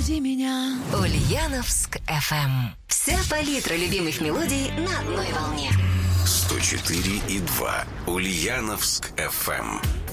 Разбуди меня. Ульяновск FM. Вся палитра любимых мелодий на одной волне. 104,2 Ульяновск FM.